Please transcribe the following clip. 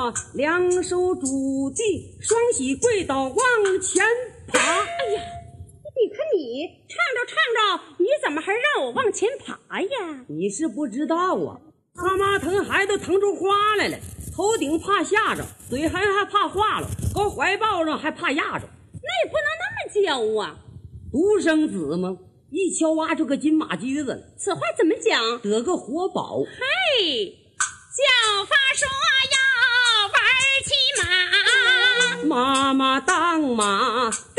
马，两手拄地，双膝跪倒往前爬。 哎呀，你看你唱着，你怎么还让我往前爬呀？ 你是不知道啊，他妈疼孩子疼出花来了，头顶怕吓着，嘴还怕化了，搁怀抱上还怕压着。 那也不能那么教啊！ 独生子嘛，一敲挖出个金马驹子了。 此话怎么讲？ 得个活宝。 嘿，叫法说要玩骑马， 妈妈当马